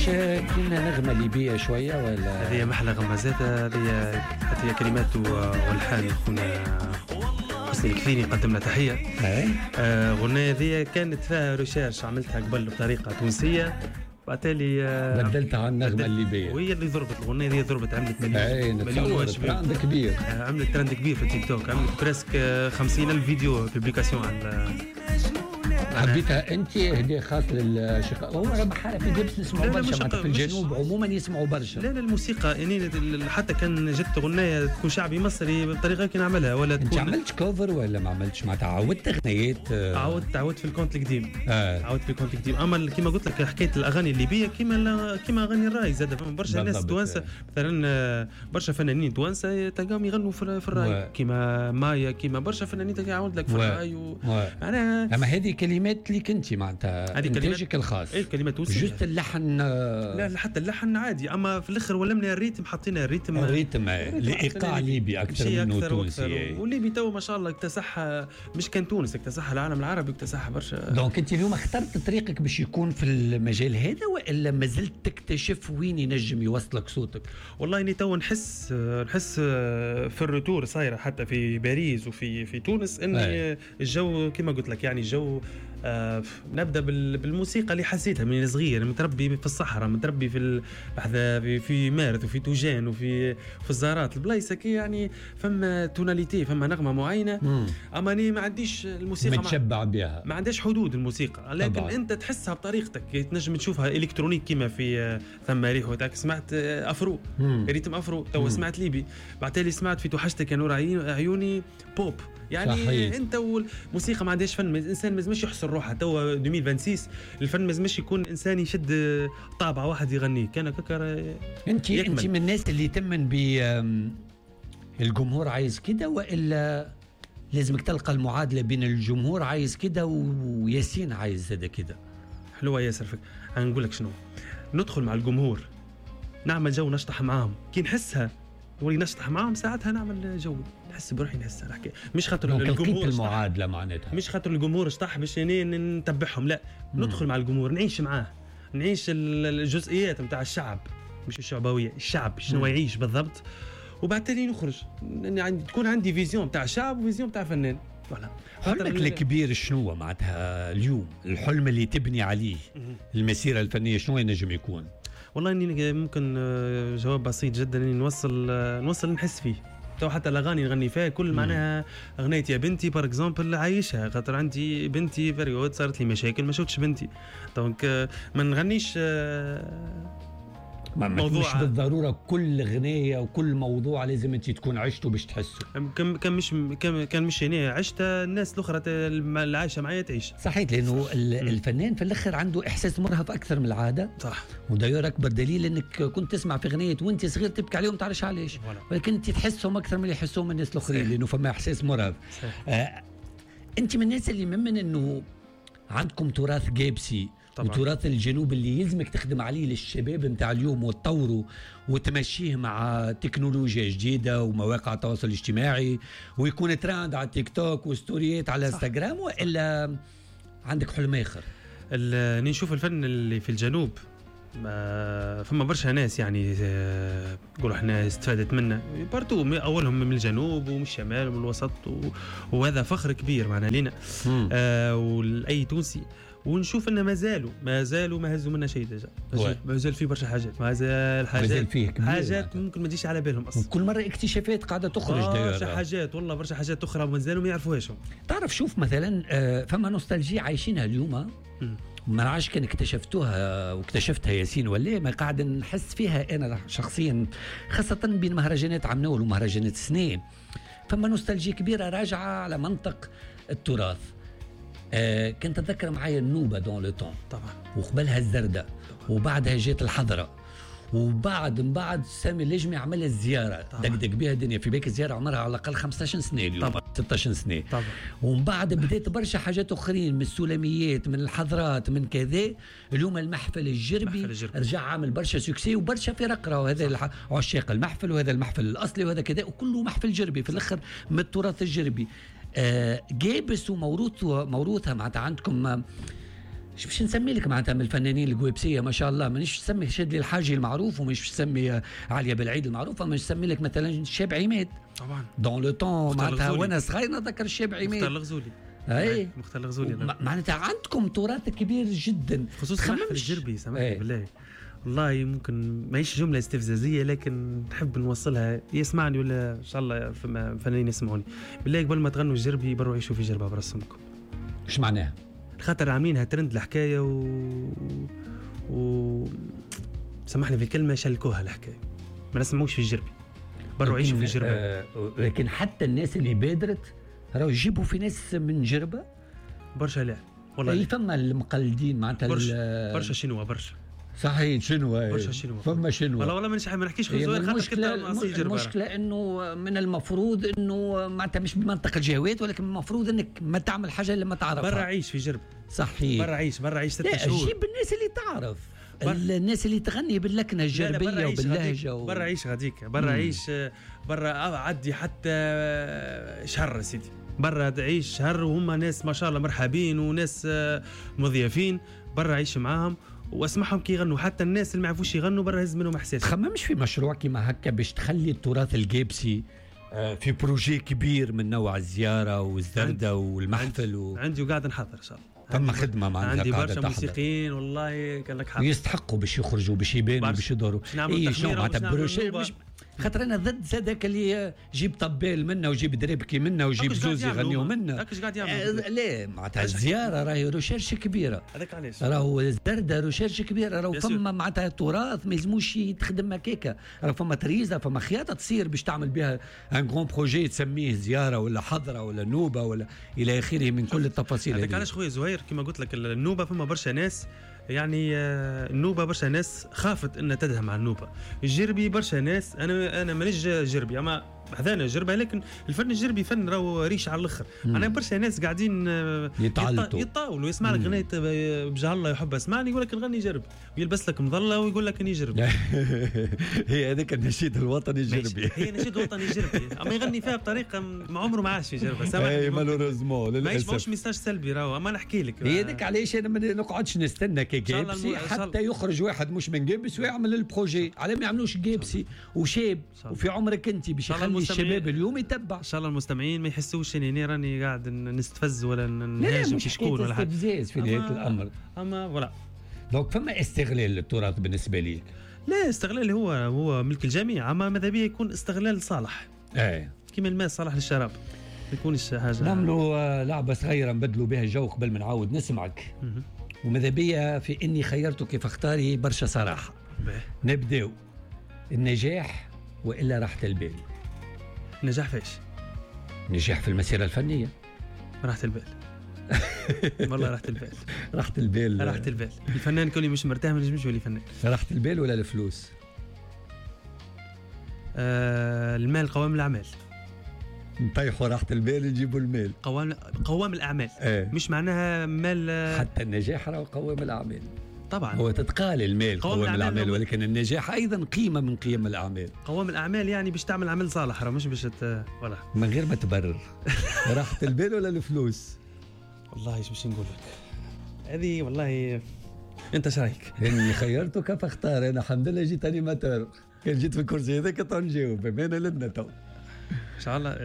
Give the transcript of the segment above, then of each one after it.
كنا نغمة ليبية شوية ولا هذه محلى غمازات، هذه حتى هي كلمات والحان خونا حسني الكثيري، قدم لنا تحية. غنية هذه كانت فيها ريشيرش عملتها قبل بطريقة تونسية، بعتالي بدلتها عن النغمة الليبية، وهي اللي ضربت الغنية دي، ضربت عملت مليون ترند كبير، عملت ترند كبير في التيك توك، عملت بريسك 50,000 فيديو بيبليكاسيون على حبيتها انت هديه خاصه للشقاء. هو بحالة في جبس نسمعوا برشا في الجنوب عموما يسمعوا برشا. لا الموسيقى يعني حتى كان جت غنية تكون شعبي مصري بطريقه كي نعملها ولا انت عملت كوفر ولا ما عملتش؟ معناتها عودت اغنيات؟ عودت في الكونت القديم. عودت في الكونت القديم. اما كما قلت لك حكايه الاغاني الليبيه كما اغاني الراي زاد برشا ناس توانسه مثلا، برشا فنانين توانسه تلقاهم يغنوا في الراي كما مايا، كما برشا فنانين تلقى يعاود لك في الراي معناها. اما هذه كلمات اللي كنتي معناتها انتاجك الخاص. اي كلمات توسية. جست اللحن لا حتى اللحن عادي، اما في الاخر ولمنا الريتم، حطينا الريتم لايقاع ليبي اكثر منه تونسي. والليبي تو ما شاء الله اكتسحها، مش كان تونس اكتسحها العالم العربي، اكتسحها برشا. دونك انت اليوم اخترت طريقك باش يكون في المجال هذا، والا ما زلت تكتشف وين ينجم يوصلك صوتك؟ والله اني تو نحس في الروتور صايره حتى في باريس وفي تونس ان الجو كما قلت لك، يعني الجو نبدا بالموسيقى اللي حسيتها من صغير، متربي في الصحراء، متربي في مارث وفي توجان وفي الزارات البلايصه كي، يعني فما توناليتي، فما نغمه معينه. اما اني ما عنديش الموسيقى متشبع بها، ما عندهاش حدود الموسيقى، لكن طبعا انت تحسها بطريقتك، تنجم تشوفها الكترونيك كيما في ثم ريح وتاك، سمعت افرو ريتم افرو، تو سمعت ليبي، بعتالي سمعت في توحشتك يا نور عيوني بوب، يعني صحيح. انت والموسيقى ما عندهاش فن، الانسان ما لازمش يحصر روحه. تو 2026 الفن ما لازمش يكون انسان يشد طابع واحد يغنيه، كان ككر. انت من الناس اللي تمن الجمهور عايز كده، والا لازمك تلقى المعادله بين الجمهور عايز كده وياسين عايز هذا كده؟ حلوه ياسر فك. نقول لك شنو، ندخل مع الجمهور نعمل جو، نشطح معاهم، كي نحسها ولي نشطح معاهم ساعتها نعمل جو، نحس بروحي نحس نحكي، مش خاطر الجمهور المعادله معناتها، مش خاطر الجمهور اشطح باش نتبعهم، لا ندخل مع الجمهور، نعيش معاه، نعيش الجزئيات نتاع الشعب، مش الشعبويه، الشعب شنو يعيش بالضبط، وبعدين نخرج تكون عندي فيزيون نتاع الشعب وفيزيون نتاع فنان. فوالا حلمك الكبير شنو معناتها اليوم، الحلم اللي تبني عليه المسيره الفنيه شنو ينجم يكون؟ والله اني ممكن جواب بسيط جدا، اني نوصل نحس فيه. تو حتى الاغاني نغني فيها كل معناها اغنيه يا بنتي بار اكزومبل عايشها، خاطر عندي بنتي فريود صارت لي مشاكل ما شفتش بنتي، دونك ما نغنيش موضوع، مش بالضروره كل اغنيه وكل موضوع لازم انت تكون عشته باش تحسه. كان مش هنا عشتها، الناس الاخرى اللي عايشه معايا تعيش. صحيح، لانه الفنان في الاخر عنده احساس مرهف اكثر من العاده. صح. وداير اكبر دليل انك كنت تسمع في اغنيه وانت صغير تبكي عليهم، تعرفش علاش، ولكن انت تحسهم اكثر من اللي يحسهم الناس الاخرين، لانه فما احساس مرهف. انت من الناس اللي ممن انه عندكم تراث جابسي طبعا، وتراث الجنوب اللي يلزمك تخدم عليه للشباب نتاع اليوم وتطوره وتمشيه مع تكنولوجيا جديده ومواقع التواصل الاجتماعي، ويكون تراند على تيك توك وستوريات على انستغرام، والا عندك حلم اخر؟ نشوف الفن اللي في الجنوب فما برشا ناس يعني نقولوا احنا استفادت منه بارتو، اولهم من الجنوب ومن الشمال ومن الوسط وهذا فخر كبير معنا لينا والاي تونسي. ونشوف ان ما زالوا ما هزوا منا شيء ديجا، ما زال في برشا حاجات، ما زال حاجات ممكن ما تجيش على بالهم اصلا، وكل مره اكتشافات قاعده تخرج برشا حاجات، والله برشا حاجات اخرى ما زالوا ما يعرفوهاش. تعرف شوف مثلا فما نوستالجيا عايشينها اليوم، ما نعرفش كان اكتشفتوها واكتشفتها ياسين ولا ما، قاعد نحس فيها انا شخصيا، خاصه بين مهرجانات عمنول ومهرجانات سنين، فما نوستالجيا كبيره راجعه على منطق التراث. كنت اتذكر معايا النوبه دون لو طون طبعا، وقبلها الزردة، وبعدها جات الحضره، وبعد من بعد سامي اللجمي عمل الزياره دقدق بها الدنيا، في بالك الزياره عمرها على الاقل 15 سنه اليوم، طبعا 16 سنه طبعا، ومن بعد بدات برشا حاجات اخرين من السلميات من الحضرات من كذا. اليوم المحفل الجربي رجع عامل برشا سوكسي وبرشا فرق، راهو هذا عشاق المحفل وهذا المحفل الاصلي وهذا كذا، وكله محفل جربي في الاخر من التراث الجربي. جابس وموروثها معناتها عندكم مش باش نسمي لك معناتها من الفنانين القويبسيه ما شاء الله، مانيش نسمي شادلي الحاجي المعروف، ومش نسمي عليا بالعيد المعروفه، مش نسمي لك مثلا الشاب عماد طبعا دون لو طون معناتها وانا صغير نتذكر الشاب عماد مختار الغزولي. اي مختار الغزولي معناتها عندكم تراث كبير جدا، خصوصا في الجربي. سامحني بالله والله ممكن ماهيش جمله استفزازيه لكن نحب نوصلها، يسمعني ولا ان شاء الله فنانين يسمعوني. بالله قبل ما تغنوا الجربي بروا عيشوا في جربه برسمكم. ايش معناها؟ خاطر عاملينها ترند الحكايه سامحني في الكلمه شلكوها الحكايه، ما نسمعوش في الجربي، بروا عيشوا في جربه. لكن حتى الناس اللي بادرت راهو يجيبوا في ناس من جربه برشا. لا والله فما المقلدين معناتها برشا شنو برشا صحيح شنو برشا شنو فما شنو والله ما نحكيش في الزوار خاطر المشكله انه من المفروض انه معناتها مش بمنطقه الجهوات، ولكن المفروض انك ما تعمل حاجه اللي ما تعرفها. برا عيش في جرب صحيح، برا عيش 6 شهور. جيب الناس اللي تعرف الناس اللي تغني باللكنه الجربيه وباللهجه برا عيش غاديك، برا عيش، برا عدي حتى شهر سيدي، برا تعيش شهر وهم ناس ما شاء الله مرحبين وناس مضيافين. برا عيش معاهم واسمعهم كي يغنوا، حتى الناس اللي ما يعرفوش يغنوا برا هز منهم احساس. خممش في مشروع كيما هكا باش تخلي التراث القابسي في بروجي كبير من نوع الزياره والزردة والمحفل عندي وقاعد نحضر ان شاء الله. تم خدمه معناتها عندي برشا موسيقيين والله كان لك حق ويستحقوا باش يخرجوا باش يبانوا باش يدوروا. شنو معناتها بروجي خاطر انا ضد هذاك اللي جيب طبال منا وجيب دريبكي منا وجيب زوز يغنيو منا. هكاش قاعد يعمل لا معناتها الزياره راهي ريشيرش كبيره، هذاك علاش راهو الزردة ريشيرش كبيره، راهو فما معناتها تراث ما يلزموش يتخدم هكاكا، راهو فما تريزه فما خياطه تصير باش تعمل بها ان غون بروجي تسميه زياره ولا حضره ولا نوبه ولا الى اخره من كل التفاصيل. هذاك علاش خويا زهير كما قلت لك النوبه فما برشا ناس يعني النوبه برشا ناس خافت ان تدهم على النوبه. الجربي برشا ناس انا مانيش جربي اما حذانا جربه، لكن الفن الجربي فن راهو ريش على الاخر. انا برشا ناس قاعدين يطاولوا يسمع لك غنيت بجاه الله يحب اسمعني يقول لك نغني جرب، ويلبس لك مظله ويقول لك اني جرب. هي هذاك النشيد الوطني الجربي، هي نشيد وطني جربي اما يغني فيها بطريقه ما عمره ما عاش في جربه. اي مالوريزمون للاسف ماهيش ميساج سلبي راهو، اما نحكي لك هي هذيك علاش انا ما نقعدش نستنى كجابسي حتى يخرج واحد مش من جابس ويعمل البروجي، على ما يعملوش جابسي وشاب وفي عمرك انت باش يخلي الشباب اليوم يتبع. ان شاء الله المستمعين ما يحسوش اني راني قاعد نستفز ولا نهاجم في شكون ولا حاجه، استفزاز في نهايه الامر. اما ولا دونك فما استغلال للتراث بالنسبه ليك؟ لا استغلال هو ملك الجميع، اما ماذا بيا يكون استغلال صالح كيما الماء صالح للشراب، ما يكونش حاجه. نعملوا لعبه صغيره نبدلوا بها الجو قبل ما نعاود نسمعك. وماذا بيا في اني خيرتك فاختاري برشا صراحه. نبداو النجاح والا راحه البال؟ نجاح فاش؟ نجاح في المسيره الفنيه. راحه البال. والله راحه البال. راحه البال. راحه البال. الفنان كوني مش مرتاح ما نجمش يولي فنان. راحه البال ولا الفلوس؟ المال قوام الاعمال. نطيحوا راحه البال نجيبوا المال. قوام الاعمال. مش معناها مال. حتى النجاح راهو قوام الاعمال. طبعا هو تتقال المال قوام الأعمال، ولكن النجاح أيضا قيمة من قيم الأعمال. قوام الأعمال يعني باش تعمل عمل صالح، مش باش ولا من غير ما تبرر. راحة البال ولا الفلوس؟ والله ايش باش نقول لك، هذه والله أنت ايش رايك؟ إني خيرتك فاختار. أنا الحمد لله جيت أنيماتور، كان جيت في الكرسي هذاك تنجاوب بمانا لنا تو إن شاء الله.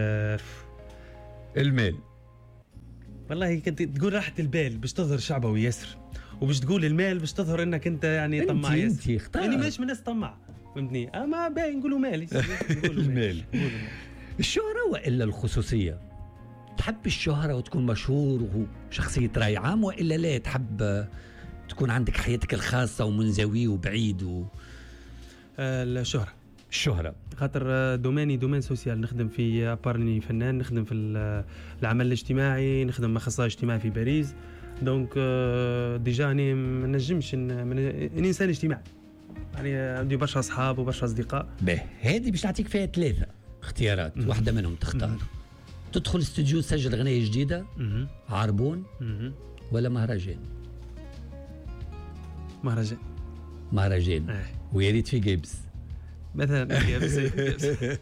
المال والله كنت تقول راحة البال باش تظهر شعبوي ياسر، وباش تقول المال باش تظهر انك انت يعني طماع ياسر. انت اختار يعني ماشي من الناس طماع، فهمتني؟ اما باين نقولوا مالي. المال. الشهرة والا الخصوصية؟ تحب الشهرة وتكون مشهور وشخصية رأي عام، والا لا تحب تكون عندك حياتك الخاصة ومنزوي وبعيد الشهرة. الشهرة خاطر دومين سوسيال، نخدم في ابارني فنان، نخدم في العمل الاجتماعي، نخدم اخصائي اجتماعي في باريس. دونك ديجا اني ما نجمش اني انسان اجتماعي، يعني عندي برشا اصحاب وبرشا اصدقاء. هذه باش نعطيك فيها 3 اختيارات، واحدة منهم تختار. تدخل استوديو تسجل اغنية جديدة، عربون ولا مهرجان؟ مهرجان. ويا ريت في جيبس مثلا.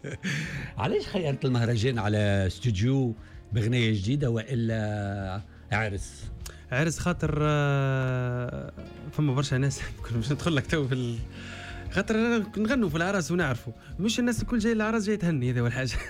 علاش خيرت المهرجان على استوديو باغنية جديدة والا عرس خاطر فما برشا ناس كنا باش ندخل لك تو في خاطر نغنوا في العراس ونعرفوا مش الناس الكل جاي العراس جاي تهني، هذا اول حاجه.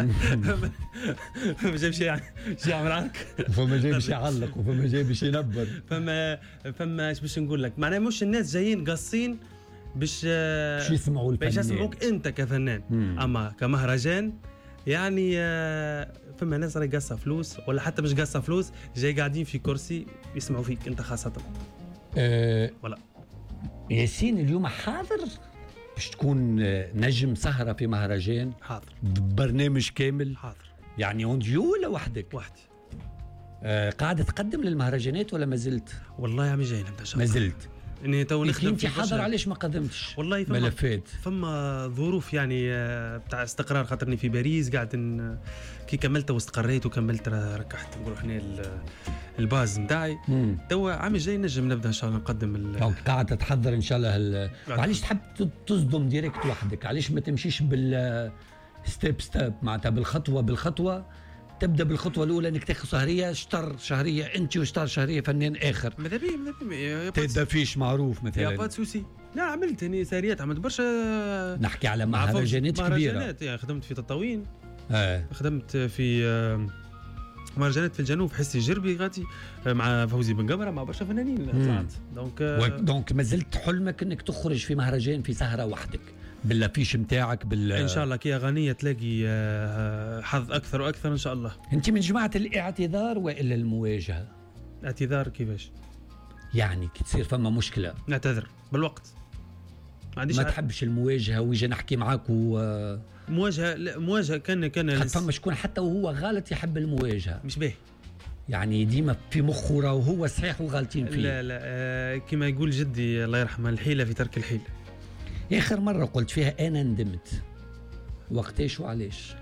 فما جاي باش يعمل عنك، وفما جاي باش يعلق، وفما جاي باش ينبر، فما ايش باش نقول لك، معناها مش الناس جايين قاصين باش يسمعوا الفنان، باش يسمعوك انت كفنان. اما كمهرجان يعني فما ناس راهي قاصه فلوس، ولا حتى مش قاصه فلوس، جاي قاعدين في كرسي يسمعوا فيك انت خاصه. ولا ياسين اليوم حاضر باش تكون نجم سهرة في مهرجان؟ حاضر. برنامج كامل؟ حاضر. يعني اونجيو ولا وحدك؟ وحدي. قاعد تقدم للمهرجانات ولا ما زلت؟ والله يا عمي جاي نبدا شهر. ما زلت؟ اني تو نخدم. انت حاضر علاش ما قدمتش؟ والله ملفات فما ظروف يعني بتاع استقرار، خاطرني في باريس قاعد كي كملت واستقريت وكملت ركحت نقولوا احنا الباز نتاعي. توا عامي جاي نجم نبدا ان شاء الله نقدم قاعد تتحضر ان شاء الله. علاش تحب تصدم ديريكت وحدك؟ علاش ما تمشيش ستيب معناتها بالخطوه تبدا بالخطوه الاولى انك تاخذ سهريه شهريه انت وشطر شهريه فنان اخر؟ ماذا بيه تبدا فيش معروف مثلا يا با سوسي. لا عملت هني سهريات، عملت برشا. نحكي على مهرجانات كبيره. يعني خدمت في تطاوين، خدمت في مهرجانات في الجنوب في حسي جربي غادي مع فوزي بن قمره مع برشا فنانين طلعت. دونك ما زلت حلمك انك تخرج في مهرجان في سهره وحدك بالافيش نتاعك ان شاء الله كي اغنيه تلاقي حظ اكثر واكثر ان شاء الله. انت من جماعه الاعتذار والا المواجهه؟ اعتذار كيفاش يعني كي تصير فما مشكله نعتذر بالوقت، ما تحبش المواجهه ويجي نحكي معاك مواجهه. لا مواجهه كان فما شكون حتى وهو غلط يحب المواجهه، مش باهي يعني ديما في مخه وهو صحيح وغالطين فيه. لا كما يقول جدي الله يرحمه، الحيله في ترك الحيله. آخر مرة قلت فيها أنا ندمت، وقتاش وعلاش؟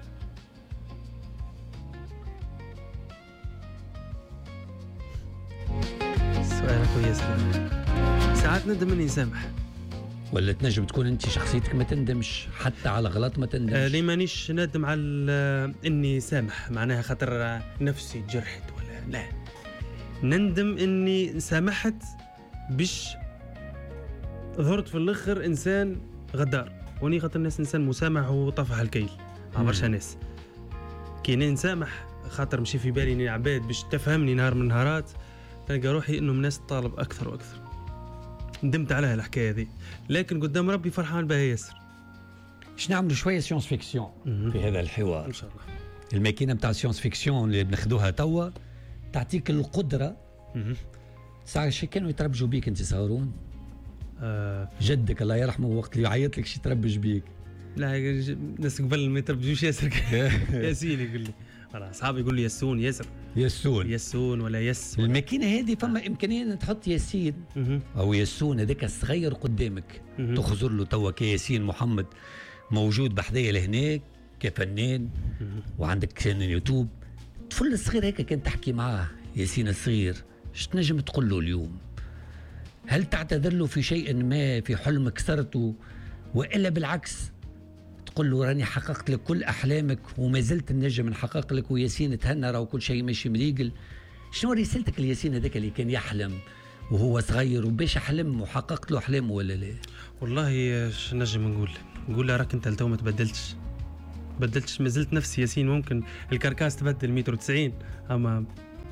سؤال كويس. ساعات ندم إني نسامح. ولا تنجم تكون أنت شخصيتك ما تندمش حتى على غلط ما تندمش؟ ليه مانيش نادم على إني سامح، معناها خاطر نفسي جرحت ولا لا. نندم إني سامحت باش ظهرت في الاخر انسان غدار، وني خاطر الناس انسان مسامح وطفح الكيل مع برشا ناس. كي نسامح خاطر مشي في بالي اني عباد باش تفهمني نهار من نهارات، تلقى روحي انهم ناس تطالب اكثر واكثر. ندمت على الحكايه هذه، لكن قدام ربي فرحان بها ياسر. باش نعملوا شويه سيونس فيكسيون في هذا الحوار ان شاء الله. الماكينه نتاع سيونس فيكسيون اللي بناخذوها توا تعطيك القدره. ساعه شي كانوا يتربجوا بيك انت صغرون؟ جدك الله يرحمه وقت اللي يعيط لك شي تربج بيك؟ لا الناس قبل ما يتربجوش ياسر. ياسين يقول لي، انا اصحابي يقول لي ياسون ياسر، ياسون ولا يس. الماكينه هذه فما امكانيه تحط ياسين او ياسون هذاك الصغير قدامك، تخزر له توا كياسين محمد موجود بحذايا لهناك كفنان وعندك كان يوتيوب. الطفل الصغير هيك كان تحكي معاه ياسين الصغير، ايش تنجم تقول له اليوم؟ هل تعتذر له في شيء ما في حلم كسرته، والا بالعكس تقول له راني حققت لك كل احلامك وما زلت النجم نحقق لك وياسين تهنى راه كل شيء ماشي مليقل؟ شنو رسالتك لياسين هذاك اللي كان يحلم وهو صغير وباش حلم وحققت له احلامه ولا لا؟ والله ايش نجم نقول له راك انت لتو ما تبدلتش، ما زلت نفس ياسين. ممكن الكركاس تبدل 190 اما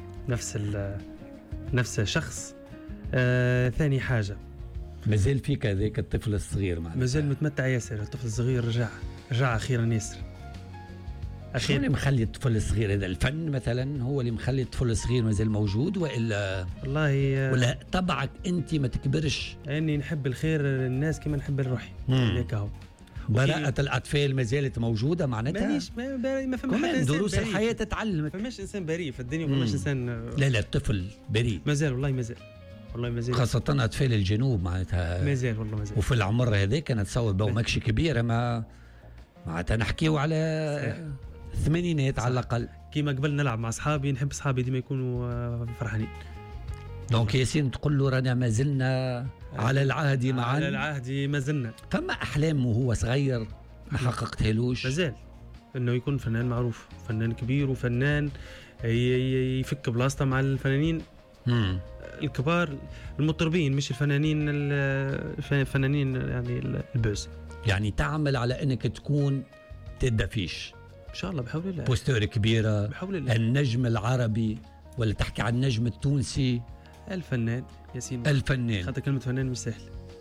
نفس الشخص. ثاني حاجه مازال فيك هذاك الطفل الصغير معناتها، مازال متمتع ياسر. الطفل الصغير رجع اخيرا ياسر. شو اللي مخلي الطفل الصغير هذا؟ الفن مثلا هو اللي مخلي الطفل الصغير مازال موجود، والا والله ولا طبعك انت ما تكبرش؟ اني نحب الخير للناس كما نحب لروحي. هيك هو. براءة الأطفال ما زالت موجودة معناتها؟ ما فما حتى دروس الحياة تتعلم. ما فماش إنسان بريء في الدنيا، ما فماش إنسان. لا الطفل بريء مازال، والله مازال خاصة أطفال الجنوب معناتها مازال والله مازال. وفي العمر هذاك أنا أتصور بو ماكش كبيرة، ما معناتها نحكيو على الثمانينات على الأقل. كيما قبل نلعب مع أصحابي، نحب أصحابي ديما يكونوا فرحانين. دونك ياسين تقول له رانا ما زلنا على العهد معا، على العهد ما زلنا. فما أحلام وهو صغير ما حققتهالوش؟ مازال إنه يكون فنان معروف، فنان كبير وفنان يفك بلاصته مع الفنانين الكبار المطربين، مش الفنانين يعني البوز. يعني تعمل على انك تكون تدفيش ان شاء الله بحول الله، بوستر كبيره بحول الله. النجم العربي ولا تحكي عن النجم التونسي؟ الفنان ياسين، الفنان، خاطر كلمه فنان مش سهل.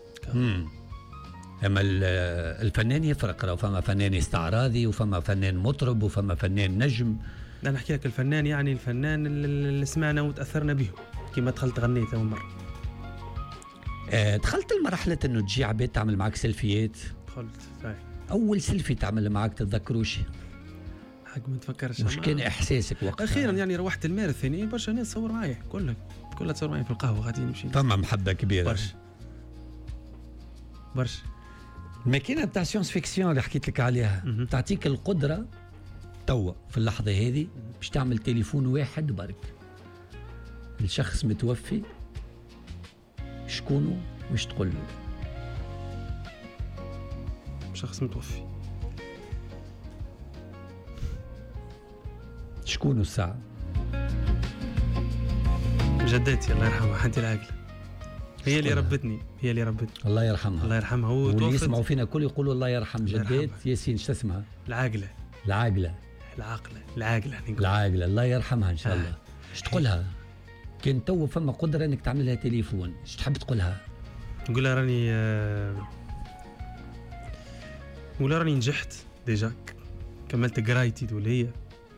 اما الفنان يفرق، راه فما فنان استعراضي وفما فنان مطرب وفما فنان نجم. لا نحكي لك الفنان، يعني الفنان اللي سمعنا وتاثرنا به كيما دخلت غنيت اول مره. دخلت المرحله انه تجي عباد تعمل معك سيلفيات؟ دخلت صحيح. اول سيلفي تعمل معك تتذكروش؟ حق ما نتفكرش. وش كان احساسك وقتها؟ اخيرا يعني روحت الماراثون، برشا ناس تصور معايا، كلها تصور معايا في القهوه غادي نمشي. فما محبه كبيره برشا. الماكينه بتاع سيونس فيكسيون اللي حكيت لك عليها تعطيك القدره توا في اللحظه هذه باش تعمل تليفون واحد برك الشخص متوفي، شكونه وش تقول له؟ شخص متوفي شكونه الساعه؟ جدتي الله يرحمها، حنتي العاقله، هي اللي ربتني. الله يرحمها. الله يرحمها. واللي يسمعوا فينا كل يقولوا الله يرحم جدات ياسين. شو اسمها؟ العاقله. الله يرحمها ان شاء الله. ايش تقولها؟ كان تو فما قدره انك تعملها تليفون، ايش تحب تقولها؟ نقولها راني نجحت ديجا، كملت قرايتي دوليه،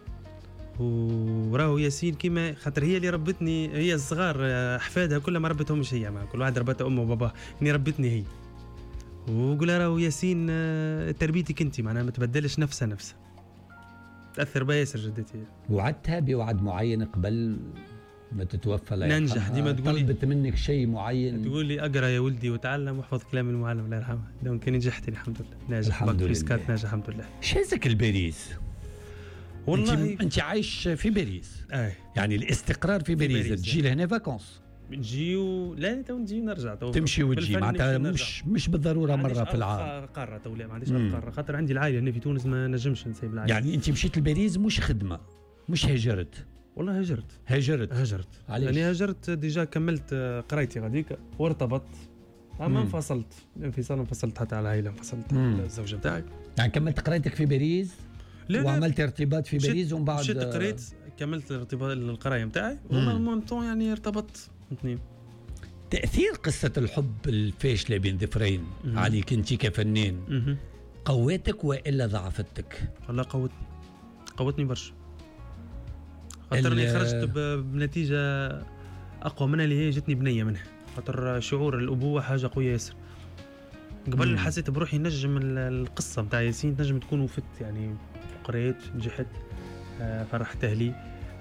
وراهو ياسين كيما خاطر هي اللي ربتني، هي الصغار احفادها كلها ما ربتهمش هي، ما كل واحد ربته امه وباباه، اني ربتني هي. وقول راهو ياسين تربيتك انت، معناها ما تبدلش نفسها تاثر بها ياسر جدتي. وعدتها بوعد معين قبل ما تتوفى؟ لا ننجح ديما تقولي، طلبت منك شيء معين؟ تقول لي اقرا يا ولدي وتعلم واحفظ كلام المعلم الله يرحمه. دونك نجحت الحمد لله، ناجح الحمد لله. ناجح الحمد لله. شازك الباريس؟ والله انت عايش في باريس. يعني الاستقرار في باريس. تجي لهنا فاكونس؟ نجيو لا تو نجي نرجع تمشي وتجي، معناتها مش بالضروره مره في العام. قاره تو لا ما عنديش قاره، خاطر عندي العائله هنا في تونس، ما نجمش نسيب العائله. يعني انت مشيت لباريس مش خدمه، مش هاجرت؟ والله هاجرت. يعني هاجرت ديجا، كملت قرايتي غاديك وارتبطت، اما انفصلت حتى على العائله، انفصلت على الزوجه بتاعي. يعني كملت قرايتك في باريس وعملت ارتباط في باريس، ومن بعد مشيت قريت، كملت القرايه بتاعي، ومن يعني ارتبطت اثنين. تأثير قصة الحب الفاشلة بين ضفرين عليك أنت كفنان قوتك وإلا ضعفتك؟ والله قوتني برشا، خاطر اللي خرجت بنتيجة أقوى منها، اللي هي جتني بنية منها، خاطر شعور الأبوة حاجة قوية ياسر. قبل حسيت بروحي نجم القصة متاع ياسين نجم تكون وفت، يعني قريت نجحت فرحت أهلي،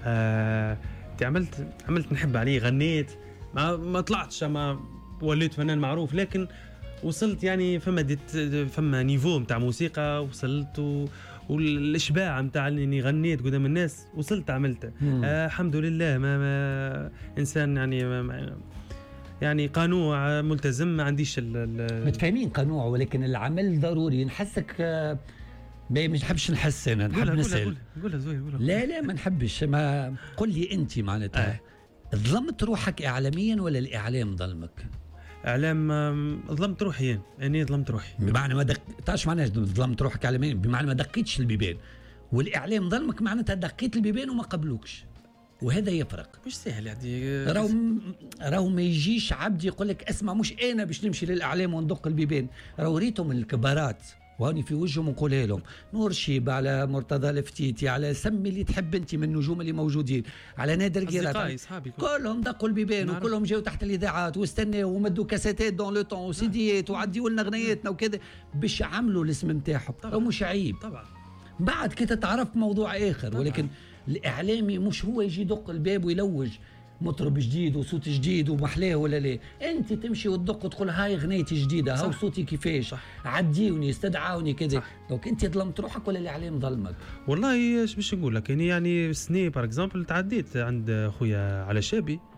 عملت نحب عليه، غنيت، ما طلعتش ما وليت فنان معروف، لكن وصلت يعني فما نيفو متاع موسيقى وصلت، والاشباع متاع اني غنيت قدام الناس وصلت عملته. الحمد لله. ما انسان يعني قنوع ملتزم، ما عنديش متفاهمين قنوع، ولكن العمل ضروري. نحسك مش نحبش نحس، انا نحب نسال. قولها زوي، لا ما نحبش. ما قل لي انت معناتها ظلمت روحك اعلاميا ولا الاعلام ظلمك؟ اعلام ظلمت روحي، يعني ظلمت روحي بمعنى ما تعرفش معناها ظلمت روحك اعلاميا، بمعنى ما دقيتش البيبان، والاعلام ظلمك معناتها دقيت البيبان وما قبلوكش، وهذا يفرق. مش سهل يعني. راهو ما يجيش عبد يقول لك اسمع مش انا باش نمشي للاعلام وندق البيبان. راهو ريتهم الكبارات وهاني في وجههم ونقولها لهم، نور شيب، على مرتضى الفتيتي، على سمي اللي تحب انت من النجوم اللي موجودين، على نادر قيرات، كلهم دقوا البيبان وكلهم جاوا تحت الاذاعات واستناوا ومدوا كاسيتات دون لو طون وسيديات وعديوا لنا غنياتنا وكذا باش يعملوا الاسم نتاعهم. راهو مش عيب طبعا، بعد كده تعرف موضوع اخر طبعا. ولكن الاعلامي مش هو يجي يدق الباب ويلوج مطرب جديد وصوت جديد ومحلاه ولا لا، انت تمشي وتدق وتقول هاي غنيتي جديده، هاو صوتي كيفاش، عديوني استدعوني كذا. دونك انت ظلمت روحك ولا الاعلام ظلمك؟ والله ايش باش نقول لك، يعني سني بار اكزومبل تعديت عند خويا على شابي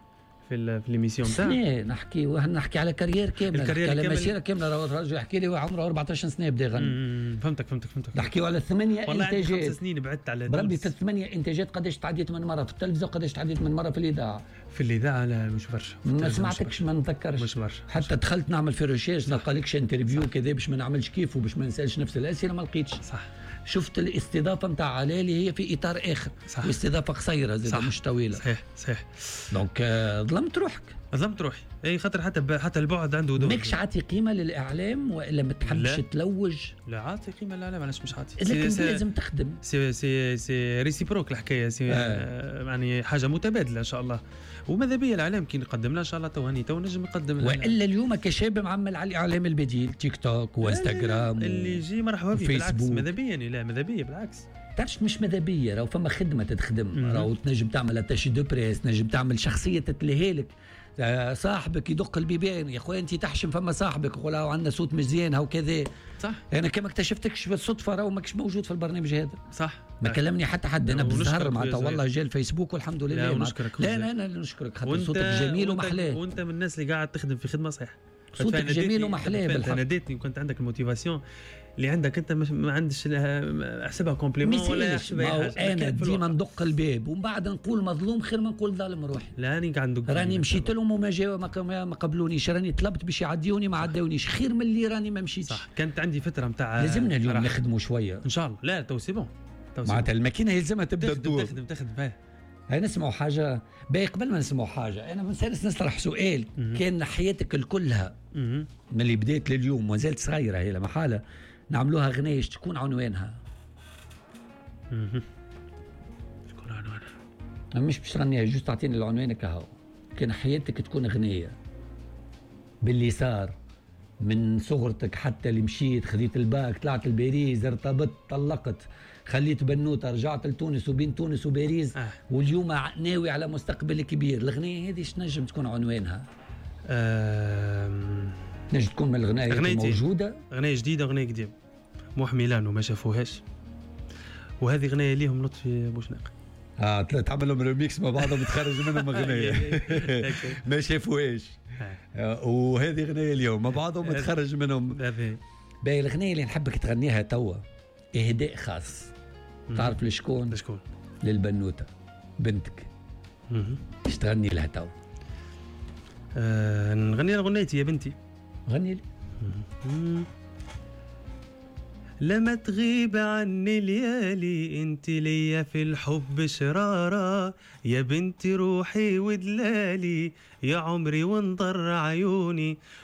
في ليميسيون تاعك. نحكي على كارير كامل، الكارير على كامل. مسيره كامله. راهو الراجل يحكي لي عمره 14 سنه بدا يغني. فهمتك. نحكيو على 8 والله عندي انتاجات. 5 سنين بعدت على بربي في 8 انتاجات قداش تعديت من مره في التلفزيون، قداش تعديت من مره في الاذاعه. في الإذاعة لا مش برشا. ما سمعتكش، ما نتذكرش. مش برشا. حتى دخلت نعمل في ريشيرش نلقى لكش انترفيو كذا باش ما نعملش كيف وباش ما نسالش نفس الاسئله، ما لقيتش. صح. شفت الاستضافه نتاع علالي هي في اطار اخر. صح. واستضافه قصيره زي مش طويله. صحيح. دونك ظلمت روحك. ظلمت روحي. اي خاطر حتى البعد عنده دور. ماكش عاطي قيمه للاعلام والا ما تحبش تلوج؟ لا عاطي قيمه. لا علاش مش عاطي؟ لكن لازم تخدم. سي ريسيبروك الحكايه. يعني حاجه متبادله ان شاء الله. وماذا بيا الاعلام كي نقدم له ان شاء الله تو نجم نقدم. والا اليوم كشاب معمل على الاعلام البديل، تيك توك وانستغرام اللي يجي مرحبا بيه. بالعكس ماذا بيا. لا ماذا بيا بالعكس. تعرفش مش ماذا بيا، راهو فما خدمه تتخدم. راهو تنجم تعمل اتاشي دو بريس، نجم تعمل شخصيه تتلهي لك. صاحبك يدق البيبان يا خويا انت تحشم، فما صاحبك يقول عندنا صوت مزيان هاو كذا. صح. انا كما اكتشفتكش بالصدفه راهو ماكش موجود في البرنامج هذا. صح. ما كلمني حتى حد. انا بالزهر معناتها والله جا الفيسبوك والحمد لله. لا نشكرك. لا نشكرك خاطر صوتك جميل ومحلاه. وانت من الناس اللي قاعد تخدم في خدمه صحيحه. صوتك جميل ومحلاه بالحق. ناديتني وكنت عندك الموتيفاسيون اللي عندك انت ما عندش احسبها كومبليمون ولا احسبها حاجه. انا ديما ندق الباب ومن بعد نقول مظلوم خير ما نقول ظالم روحي. لا راني قاعد ندق. راني مشيت لهم وما جاوا ما قبلونيش. راني طلبت باش يعديوني ما عداونيش. خير من اللي راني ما مشيتش. صح. كانت عندي فتره نتاع لازمنا اليوم نخدموا شويه ان شاء الله. لا تو سي بون. معناتها الماكينه يلزمها تبدا تدور. تخدم. هاي نسمعوا حاجه باهي. قبل ما نسمعوا حاجه انا بنسالس نطرح سؤال. كان حياتك الكلها من اللي بديت لليوم وزالت صغيره هي لا محاله نعملوها غنايش تكون عنوانها؟ تكون عنوانها مش باش تغنيها جوست تعطيني العنوان كهو. كان حياتك تكون غنيه باللي صار من صغرتك حتى اللي مشيت خذيت الباك طلعت الباريس ارتبطت طلقت خليت بنوته رجعت لتونس وبين تونس وباريس واليوم ناوي على مستقبل كبير. الغنية هذه ايش نجم تكون عنوانها؟ نجم تكون من الغناية الموجودة. غناية جديدة غناية قديم محملان وما شافوهاش. وهذه غناية ليهم لطفي بوشناق. تعمل لهم ريميكس مع بعضهم تخرج منهم غناية ما شافوهاش. وهذه غناية اليوم مع بعضهم تخرج منهم. باهي الغناية اللي نحبك تغنيها توا إهداء خاص. تعرف لشكون؟ للبنوتة بنتك. ايش تغني لها توا؟ نغني لها غنيتي يا بنتي. غني لي. لما تغيب عني ليالي انت ليا في الحب شرارة يا بنتي روحي ودلالي يا عمري وانضر عيوني